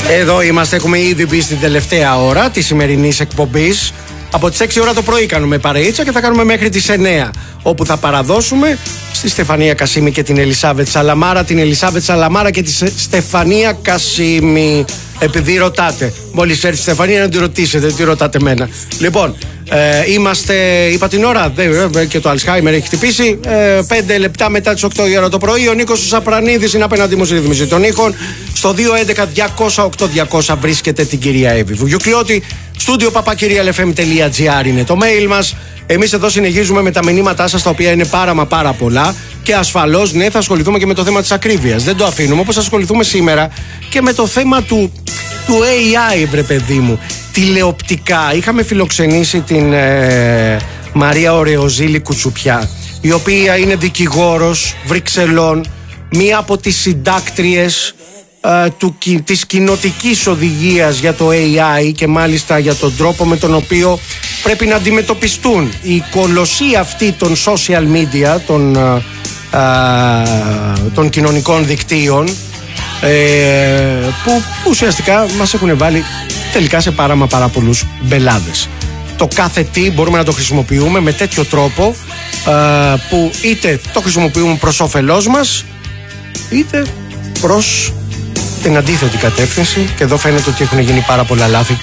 Εδώ είμαστε, έχουμε ήδη μπει στην τελευταία ώρα της σημερινής εκπομπής. Από τις 6 ώρα το πρωί κάνουμε παρεΐτσα και θα κάνουμε μέχρι τις 9, όπου θα παραδώσουμε στη Στεφανία Κασίμη και την Ελισάβετ Σαλαμάρα. Την Ελισάβετ Σαλαμάρα και τη Στεφανία Κασίμη. Επειδή ρωτάτε, μόλις έρθει η Στεφανία να τη ρωτήσετε, τι ρωτάτε εμένα. Λοιπόν, είμαστε, είπα την ώρα, και το Αλσχάιμερ έχει χτυπήσει. 5 λεπτά μετά τις 8 η ώρα το πρωί. Ο Νίκος Σαπρανίδης είναι απέναντί μου στη ρύθμιση των ήχων. Στο 211-200-8200 βρίσκεται την κυρία Εύη Βουγιουκλιώτη. Στούντιο papakirialfm.gr είναι το mail μας. Εμείς εδώ συνεχίζουμε με τα μηνύματά σας, τα οποία είναι πάρα πολλά. Και ασφαλώς, ναι, θα ασχοληθούμε και με το θέμα της ακρίβειας. Δεν το αφήνουμε, όπως θα ασχοληθούμε σήμερα και με το θέμα του AI, βρε παιδί μου. Τηλεοπτικά. Είχαμε φιλοξενήσει την Μαρία Ωρεοζήλη Κουτσουπιά, η οποία είναι δικηγόρος Βρυξελών, μία από τις συντάκτριες της κοινοτικής οδηγίας για το AI και μάλιστα για τον τρόπο με τον οποίο πρέπει να αντιμετωπιστούν η κολοσσία αυτή των social media, των κοινωνικών δικτύων, που ουσιαστικά μας έχουν βάλει τελικά σε πάρα πολλούς μπελάδες. Το κάθε τι μπορούμε να το χρησιμοποιούμε με τέτοιο τρόπο, που είτε το χρησιμοποιούμε προς όφελός μας, είτε προς την αντίθετη κατεύθυνση, και εδώ φαίνεται ότι έχουν γίνει πάρα πολλά λάθη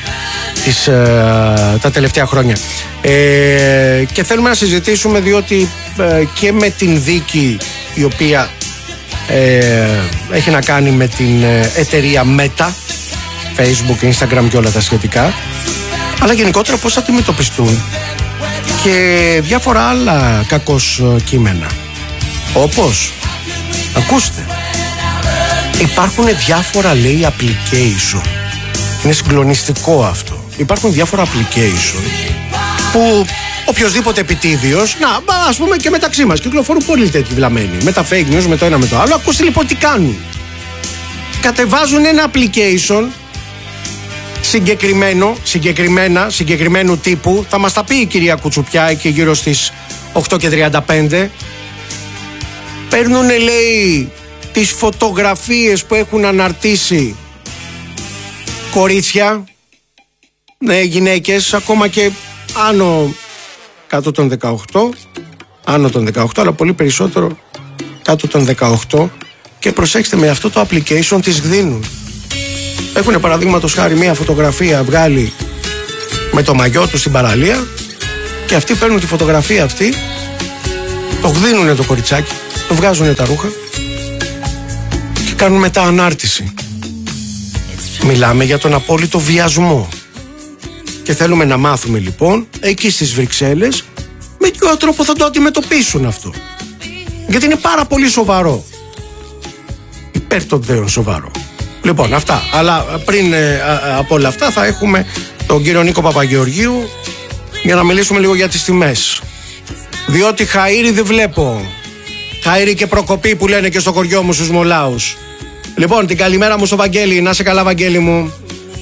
τα τελευταία χρόνια. Και θέλουμε να συζητήσουμε, διότι και με την δίκη η οποία έχει να κάνει με την εταιρεία Meta, Facebook, Instagram και όλα τα σχετικά, αλλά γενικότερα πώς θα αντιμετωπιστούν και διάφορα άλλα κακώς κείμενα, όπως, ακούστε, υπάρχουν διάφορα, λέει, application. Είναι συγκλονιστικό αυτό. Υπάρχουν διάφορα application που οποιοσδήποτε επιτίδιος, ας πούμε και μεταξύ μας, κυκλοφορούν πολύ τέτοιοι βλαμμένοι, με τα fake news, με το ένα με το άλλο. Ακούστε λοιπόν τι κάνουν. Κατεβάζουν ένα application συγκεκριμένου τύπου. Θα μας τα πει η κυρία Κουτσουπιά εκεί γύρω στις 8:35. Παίρνουνε, λέει, τις φωτογραφίες που έχουν αναρτήσει κορίτσια, ναι, γυναίκες, ακόμα και κάτω των 18, άνω των 18, αλλά πολύ περισσότερο κάτω των 18, και προσέξτε, με αυτό το application τις γδίνουν. Έχουν παραδείγματος χάρη μια φωτογραφία βγάλει με το μαγιό του στην παραλία, και αυτοί παίρνουν τη φωτογραφία αυτή, το γδίνουνε το κοριτσάκι, το βγάζουνε τα ρούχα και κάνουν μετά ανάρτηση. Μιλάμε για τον απόλυτο βιασμό. Και θέλουμε να μάθουμε λοιπόν εκεί στις Βρυξέλλες με ποιο τρόπο θα το αντιμετωπίσουν αυτό. Γιατί είναι πάρα πολύ σοβαρό. Υπέρ των δέων σοβαρό. Λοιπόν, αυτά. Αλλά πριν από όλα αυτά θα έχουμε τον κύριο Νίκο Παπαγεωργίου για να μιλήσουμε λίγο για τις τιμές. Διότι χαΐρι δεν βλέπω. Χαΐρι και προκοπή που λένε και στο χωριό μου στους Μολάους. Λοιπόν, την καλημέρα μου στο Βαγγέλη. Να είσαι καλά, Βαγγέλη μου.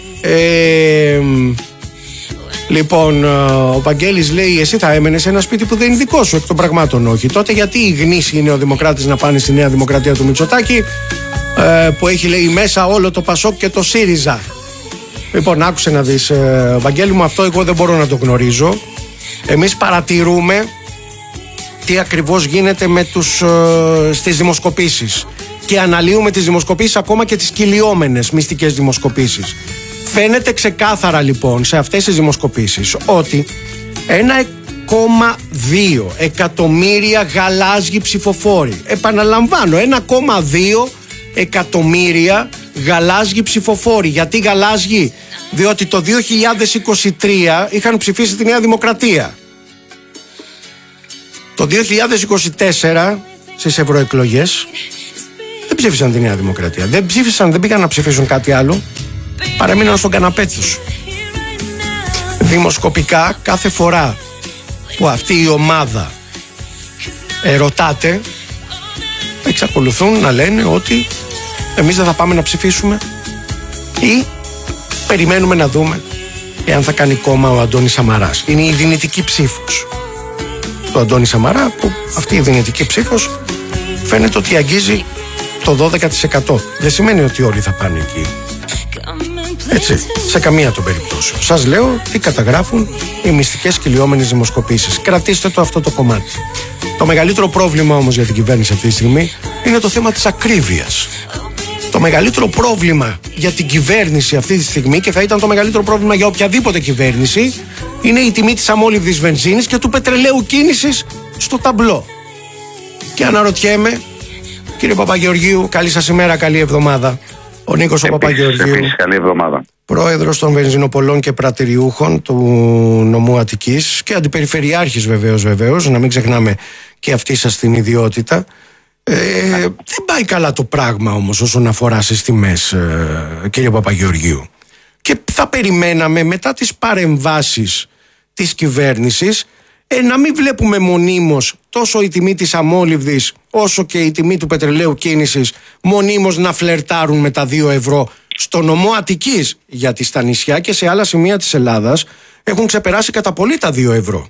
Λοιπόν, ο Βαγγέλης λέει: εσύ θα έμενες σε ένα σπίτι που δεν είναι δικό σου, εκ των πραγμάτων όχι. Τότε γιατί οι γνήσιοι νεοδημοκράτες να πάνε στη Νέα Δημοκρατία του Μητσοτάκη, που έχει, λέει, μέσα όλο το Πασόκ και το ΣΥΡΙΖΑ. Λοιπόν, άκουσε να δεις, Βαγγέλη μου, αυτό εγώ δεν μπορώ να το γνωρίζω. Εμείς παρατηρούμε τι ακριβώς γίνεται στις δημοσκοπήσεις και αναλύουμε τις δημοσκοπήσεις, ακόμα και τις κυλιόμενες μυστικές δημοσκοπήσεις. Φαίνεται ξεκάθαρα λοιπόν σε αυτές τις δημοσκοπήσεις ότι 1,2 εκατομμύρια γαλάζιοι ψηφοφόροι, επαναλαμβάνω, 1,2 εκατομμύρια γαλάζιοι ψηφοφόροι. Γιατί γαλάζιοι? Διότι το 2023 είχαν ψηφίσει τη Νέα Δημοκρατία. Το 2024 στις ευρωεκλογές δεν ψήφισαν τη Νέα Δημοκρατία. Δεν πήγαν να ψηφίσουν κάτι άλλο. Παραμείναν στον καναπέ τους. Δημοσκοπικά, κάθε φορά που αυτή η ομάδα ρωτάται, εξακολουθούν να λένε ότι εμείς δεν θα πάμε να ψηφίσουμε ή περιμένουμε να δούμε εάν θα κάνει κόμμα ο Αντώνης Σαμαράς. Είναι η δυνητική ψήφος του Αντώνη Σαμαρά, που αυτή η δυνητική ψήφος φαίνεται ότι αγγίζει το 12%. Δεν σημαίνει ότι όλοι θα πάνε εκεί. Έτσι, σε καμία των περιπτώσεων. Σας λέω τι καταγράφουν οι μυστικές κυλιόμενες δημοσκοπήσεις. Κρατήστε το αυτό το κομμάτι. Το μεγαλύτερο πρόβλημα όμως για την κυβέρνηση αυτή τη στιγμή είναι το θέμα της ακρίβειας. Το μεγαλύτερο πρόβλημα για την κυβέρνηση αυτή τη στιγμή, και θα ήταν το μεγαλύτερο πρόβλημα για οποιαδήποτε κυβέρνηση, είναι η τιμή της αμόλυβδης βενζίνης και του πετρελαίου κίνησης στο ταμπλό. Και αναρωτιέμαι, κύριε Παπαγεωργίου, καλή σας ημέρα, καλή εβδομάδα. Ο Νίκος ο Παπαγεωργίου, καλή εβδομάδα. Πρόεδρος των Βενζινοπολών και Πρατηριούχων του νομού Αττικής και αντιπεριφερειάρχης βεβαίως, να μην ξεχνάμε και αυτή σας την ιδιότητα. Δεν πάει καλά το πράγμα όμως όσον αφορά στις τιμές, κύριε Παπαγεωργίου. Και θα περιμέναμε μετά τις παρεμβάσεις της κυβέρνησης να μην βλέπουμε μονίμως τόσο η τιμή της αμόλυβδης όσο και η τιμή του πετρελαίου κίνησης μονίμως να φλερτάρουν με τα 2 ευρώ στο νομό Αττικής, γιατί στα νησιά και σε άλλα σημεία της Ελλάδας έχουν ξεπεράσει κατά πολύ τα 2 ευρώ.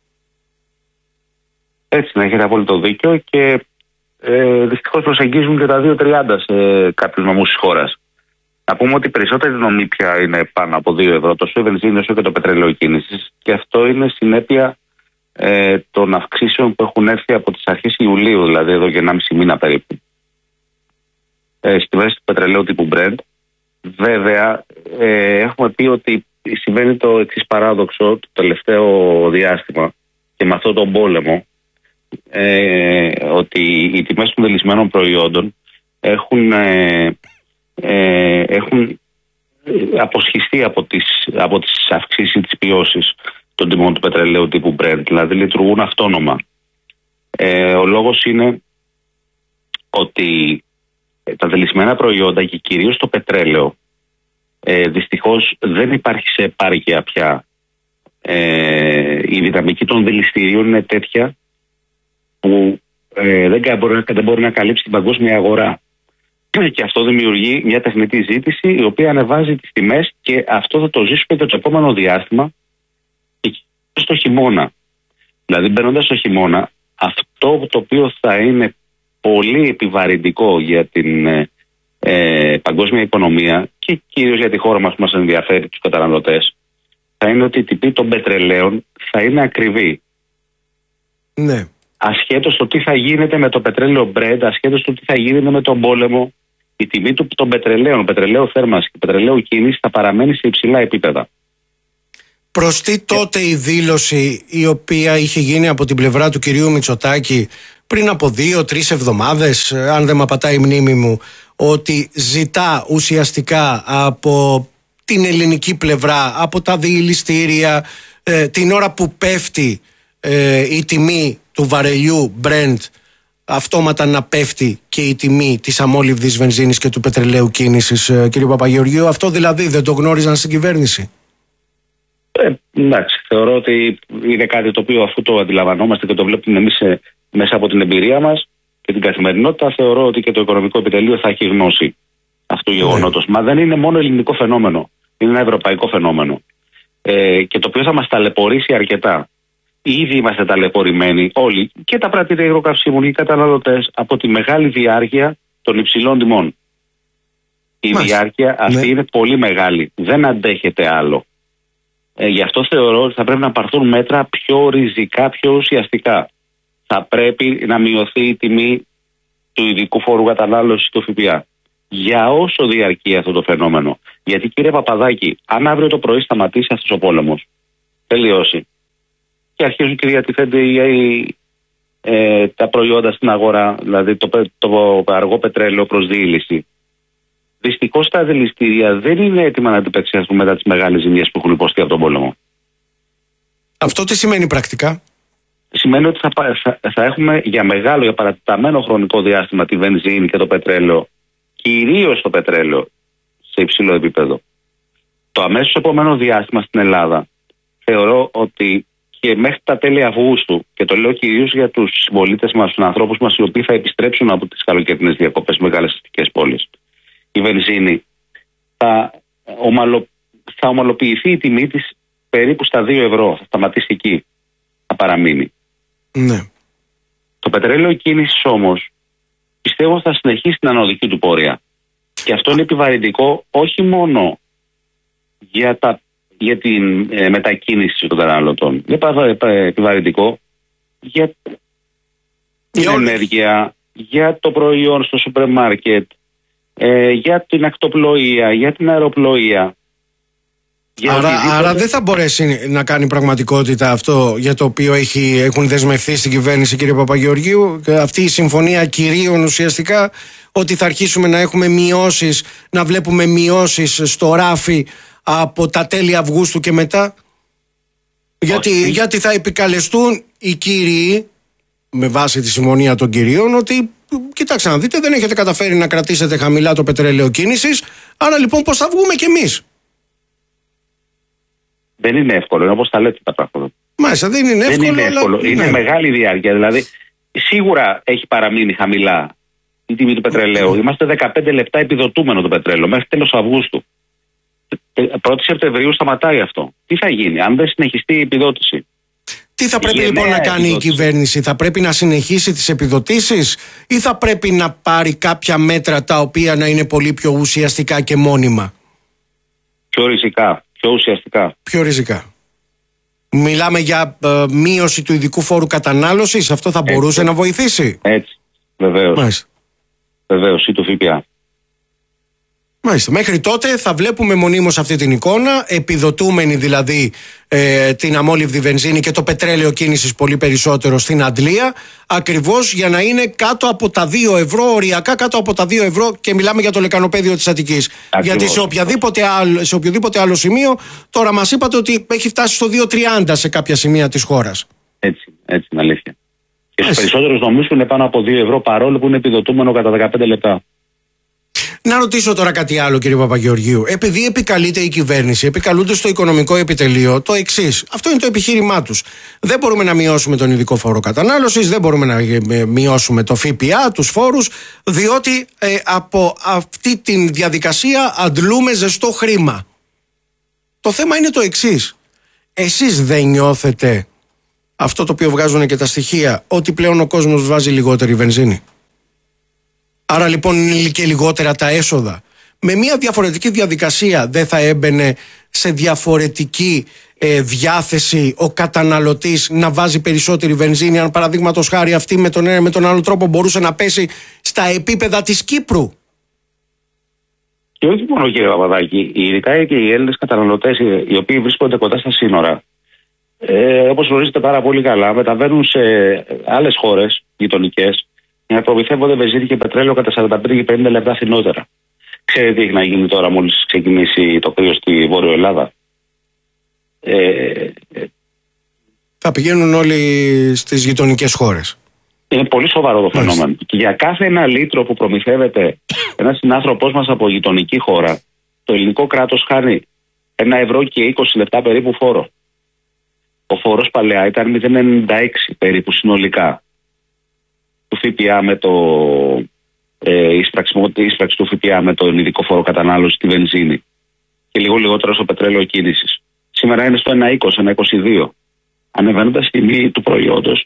Έτσι, να έχετε απόλυτο δίκιο, και δυστυχώς προσεγγίζουν και τα 2,30 σε κάποιους νομούς της χώρας. Να πούμε ότι οι περισσότεροι νομοί πια είναι πάνω από 2 ευρώ, τόσο η βενζίνη όσο και το πετρέλαιο κίνησης, και αυτό είναι συνέπεια των αυξήσεων που έχουν έρθει από τις αρχές Ιουλίου, δηλαδή εδώ και 1,5 μήνα περίπου. Στη βάση του πετρελαίου τύπου Brent. Βέβαια, έχουμε πει ότι συμβαίνει το εξής παράδοξο το τελευταίο διάστημα και με αυτόν τον πόλεμο, ότι οι τιμές των δελισμένων προϊόντων έχουν αποσχιστεί από τις αυξήσεις της ποιώσης των τιμών του πετρελαίου τύπου Brent, δηλαδή λειτουργούν αυτόνομα. Ο λόγος είναι ότι τα δελισμένα προϊόντα και κυρίως το πετρέλαιο δυστυχώς δεν υπάρχει σε επάρκεια πια. Η δυναμική των δηληστηρίων είναι τέτοια που δεν μπορεί να καλύψει την παγκόσμια αγορά. Και αυτό δημιουργεί μια τεχνητή ζήτηση η οποία ανεβάζει τις τιμές, και αυτό θα το ζήσουμε και το επόμενο διάστημα και στο χειμώνα. Δηλαδή, μπαίνοντας στο χειμώνα, αυτό το οποίο θα είναι πολύ επιβαρυντικό για την παγκόσμια οικονομία και κυρίως για τη χώρα μας που μας ενδιαφέρει τους καταναλωτές, θα είναι ότι η τιμή των πετρελαίων θα είναι ακριβή. Ναι. Ασχέτως το τι θα γίνεται με το πετρέλαιο Brent, ασχέτως το τι θα γίνεται με τον πόλεμο, η τιμή των πετρελαίου θέρμανσης και πετρελαίου κίνησης θα παραμένει σε υψηλά επίπεδα. Προστεί τότε η δήλωση η οποία είχε γίνει από την πλευρά του κυρίου Μητσοτάκη πριν από 2-3 εβδομάδες, αν δεν με απατάει η μνήμη μου, ότι ζητά ουσιαστικά από την ελληνική πλευρά, από τα διηλιστήρια, την ώρα που πέφτει η τιμή του βαρελιού Brent, αυτόματα να πέφτει και η τιμή της αμόλυβδης βενζίνης και του πετρελαίου κίνησης, κύριε Παπαγεωργίου. Αυτό δηλαδή δεν το γνώριζαν στην κυβέρνηση? Εντάξει, θεωρώ ότι είναι κάτι το οποίο, αφού το αντιλαμβανόμαστε και το βλέπουμε εμείς μέσα από την εμπειρία μας και την καθημερινότητα, θεωρώ ότι και το οικονομικό επιτελείο θα έχει γνώση αυτού του γεγονότος. Μα δεν είναι μόνο ελληνικό φαινόμενο, είναι ένα ευρωπαϊκό φαινόμενο, και το οποίο θα μας ταλαιπωρήσει αρκετά. Ήδη είμαστε ταλαιπωρημένοι όλοι, και τα πρατήρια υγροκαυσίμων και οι καταναλωτές, από τη μεγάλη διάρκεια των υψηλών τιμών. Η διάρκεια αυτή είναι πολύ μεγάλη, δεν αντέχεται άλλο. Γι' αυτό θεωρώ ότι θα πρέπει να πάρθουν μέτρα πιο ριζικά, πιο ουσιαστικά. Θα πρέπει να μειωθεί η τιμή του ειδικού φόρου κατανάλωσης του ΦΠΑ. Για όσο διαρκεί αυτό το φαινόμενο. Γιατί, κύριε Παπαδάκη, αν αύριο το πρωί σταματήσει αυτός ο πόλεμος, τελειώσει, και αρχίζουν και διατηθένται τα προϊόντα στην αγορά, δηλαδή το αργό πετρέλαιο προς διήλυση, δυστυχώς τα δηληστήρια δεν είναι έτοιμα να αντιπεξέλθουν μετά τις μεγάλες ζημιές που έχουν υποστεί από τον πόλεμο. Αυτό τι σημαίνει πρακτικά? Σημαίνει ότι θα έχουμε για παρατεταμένο χρονικό διάστημα τη βενζίνη και το πετρέλαιο, κυρίως το πετρέλαιο, σε υψηλό επίπεδο. Το αμέσως επόμενο διάστημα στην Ελλάδα θεωρώ ότι και μέχρι τα τέλη Αυγούστου, και το λέω κυρίως για τους συμπολίτες μας, τους ανθρώπους μας οι οποίοι θα επιστρέψουν από τις καλοκαιρινές διακοπές στις μεγάλες αστικές πόλεις, η βενζίνη θα ομαλοποιηθεί η τιμή της περίπου στα 2 ευρώ. Θα σταματήσει εκεί, θα παραμείνει. Ναι. Το πετρέλαιο κίνησης όμως πιστεύω θα συνεχίσει την ανωδική του πορεία. Και αυτό είναι επιβαρυντικό όχι μόνο για την μετακίνηση των καταναλωτών. Είναι επιβαρυντικό για την ενέργεια, για το προϊόν στο σούπερ μάρκετ, για την ακτοπλοεία, για την αεροπλοεία. Άρα δεν θα μπορέσει να κάνει πραγματικότητα αυτό για το οποίο έχουν δεσμευθεί στην κυβέρνηση, κύριε Παπαγεωργίου, αυτή η συμφωνία κυρίων ουσιαστικά, ότι θα αρχίσουμε να έχουμε μειώσεις, να βλέπουμε μειώσεις στο ράφι από τα τέλη Αυγούστου και μετά. Γιατί θα επικαλεστούν οι κύριοι, με βάση τη συμφωνία των κυρίων, ότι κοιτάξτε να δείτε, δεν έχετε καταφέρει να κρατήσετε χαμηλά το πετρέλαιο κίνησης, άρα λοιπόν πώς θα βγούμε κι εμείς. Δεν είναι εύκολο, είναι όπως τα λέτε τα πράγματα. Μάλιστα, δεν είναι εύκολο. Δεν είναι εύκολο. Είναι μεγάλη διάρκεια. Δηλαδή, σίγουρα έχει παραμείνει χαμηλά η τιμή του πετρελαίου. Είμαστε 15 λεπτά επιδοτούμενο το πετρέλαιο μέχρι τέλος Αυγούστου. 1η Σεπτεμβρίου σταματάει αυτό. Τι θα γίνει αν δεν συνεχιστεί η επιδότηση? Τι θα πρέπει λοιπόν να κάνει η κυβέρνηση? Θα πρέπει να συνεχίσει τις επιδοτήσεις ή θα πρέπει να πάρει κάποια μέτρα τα οποία να είναι πολύ πιο ουσιαστικά και μόνιμα? Πιο ριζικά. Πιο ουσιαστικά. Πιο ριζικά. Μιλάμε για μείωση του ειδικού φόρου κατανάλωσης. Αυτό θα μπορούσε να βοηθήσει? Έτσι. Βεβαίως. Βεβαίως. Ή του ΦΠΑ. Μάλιστα. Μέχρι τότε θα βλέπουμε μονίμως αυτή την εικόνα, επιδοτούμενη δηλαδή την αμόλυβδη βενζίνη και το πετρέλαιο κίνησης πολύ περισσότερο στην αντλία, ακριβώς για να είναι κάτω από τα 2 ευρώ, οριακά κάτω από τα 2 ευρώ, και μιλάμε για το λεκανοπέδιο της Αττικής. Ακριβώς. Γιατί σε οποιοδήποτε άλλο σημείο, τώρα μας είπατε ότι έχει φτάσει στο 2,30 σε κάποια σημεία της χώρας. Έτσι είναι αλήθεια. Και στους περισσότερους νομούς που είναι πάνω από 2 ευρώ, παρόλο που είναι επιδοτούμενο κατά 15 λεπτά. Να ρωτήσω τώρα κάτι άλλο, κύριε Παπαγεωργίου. Επειδή επικαλείται η κυβέρνηση, επικαλούνται στο οικονομικό επιτελείο το εξής. Αυτό είναι το επιχείρημά τους. Δεν μπορούμε να μειώσουμε τον ειδικό φόρο κατανάλωσης, δεν μπορούμε να μειώσουμε το ΦΠΑ, τους φόρους, διότι από αυτή τη διαδικασία αντλούμε ζεστό χρήμα. Το θέμα είναι το εξής. Εσείς δεν νιώθετε αυτό το οποίο βγάζουν και τα στοιχεία, ότι πλέον ο κόσμος βάζει λιγότερη βενζίνη? Άρα λοιπόν είναι και λιγότερα τα έσοδα. Με μια διαφορετική διαδικασία δεν θα έμπαινε σε διαφορετική διάθεση ο καταναλωτής να βάζει περισσότερη βενζίνη, αν παραδείγματος χάρη αυτή με τον ένα με τον άλλο τρόπο μπορούσε να πέσει στα επίπεδα της Κύπρου? Και όχι μόνο, κύριε Παπαδάκη, ειδικά και οι Έλληνες καταναλωτές οι οποίοι βρίσκονται κοντά στα σύνορα, όπως γνωρίζετε πάρα πολύ καλά, μεταβαίνουν σε άλλες χώρες γειτονικές για να προμηθεύονται βενζίνη και πετρέλαιο κατά 45 και 50 λεπτά φθηνότερα. Ξέρετε τι έχει να γίνει τώρα μόλις ξεκινήσει το κρύο στη Βόρειο Ελλάδα? Θα πηγαίνουν όλοι στις γειτονικές χώρες. Είναι πολύ σοβαρό το φαινόμενο. Και για κάθε 1 λίτρο που προμηθεύεται ένας συνάνθρωπός μας από γειτονική χώρα, το ελληνικό κράτος χάνει 1 ευρώ και 20 λεπτά περίπου φόρο. Ο φόρος παλαιά ήταν 0,96 περίπου συνολικά του ΦΠΑ με το ίσπραξη του ΦΠΑ με τον ειδικό φόρο κατανάλωση στη βενζίνη και λίγο λιγότερο στο πετρέλαιο κίνησης. Σήμερα είναι στο 1,20, 1,22. Ανεβαίνοντας τη τιμή του προϊόντος,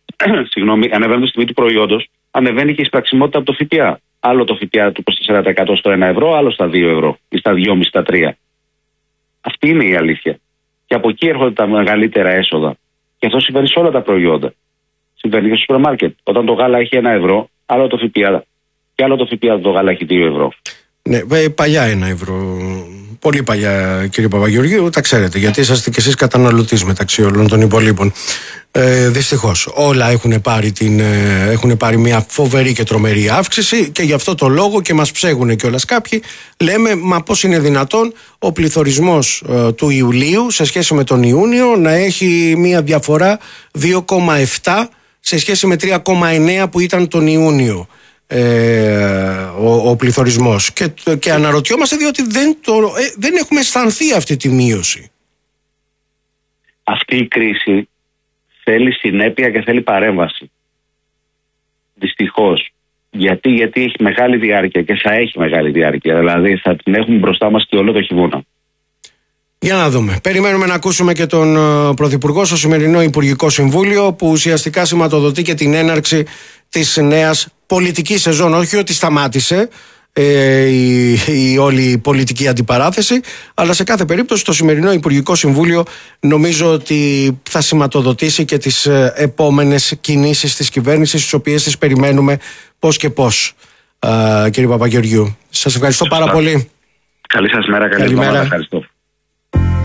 ανεβαίνει και η εισπραξιμότητα από το ΦΠΑ. Άλλο το ΦΠΑ του 24% στο 1 ευρώ, άλλο στα 2 ευρώ ή στα 2,5, στα 3. Αυτή είναι η αλήθεια. Και από εκεί έρχονται τα μεγαλύτερα έσοδα. Και αυτό συμβαίνει σε όλα τα προϊόντα. Συμβαίνει και στο σούπερ μάρκετ. Όταν το γάλα έχει 1 ευρώ, άλλο το ΦΠΑ. Και άλλο το ΦΠΑ το γάλα έχει 2 ευρώ. Ναι, παλιά 1 ευρώ. Πολύ παλιά, κύριε Παπαγεωργίου, τα ξέρετε, γιατί είσαστε κι εσείς καταναλωτής μεταξύ όλων των υπολείπων. Δυστυχώς, όλα έχουν πάρει μια φοβερή και τρομερή αύξηση και γι' αυτό το λόγο και μας ψέγουν κιόλας κάποιοι. Λέμε, μα πώς είναι δυνατόν ο πληθωρισμός του Ιουλίου σε σχέση με τον Ιούνιο να έχει μια διαφορά 2,7 σε σχέση με 3,9 που ήταν τον Ιούνιο. Ο πληθωρισμός και αναρωτιόμαστε διότι δεν έχουμε αισθανθεί αυτή τη μείωση. Αυτή η κρίση θέλει συνέπεια και θέλει παρέμβαση. Δυστυχώς. Γιατί έχει μεγάλη διάρκεια και θα έχει μεγάλη διάρκεια. Δηλαδή θα την έχουμε μπροστά μας και όλο το χειμώνα. Για να δούμε. Περιμένουμε να ακούσουμε και τον Πρωθυπουργό στο σημερινό Υπουργικό Συμβούλιο, που ουσιαστικά σηματοδοτεί και την έναρξη της νέας πολιτικής σεζόν. Όχι ότι σταμάτησε, η όλη πολιτική αντιπαράθεση, αλλά σε κάθε περίπτωση το σημερινό Υπουργικό Συμβούλιο νομίζω ότι θα σηματοδοτήσει και τις επόμενες κινήσεις της κυβέρνησης, τις οποίες τις περιμένουμε πώς και πώς. Κύριε Παπαγεωργιού, σας ευχαριστώ πάρα πολύ. Καλή σας μέρα, καλή εβδομάδα. Ευχαριστώ.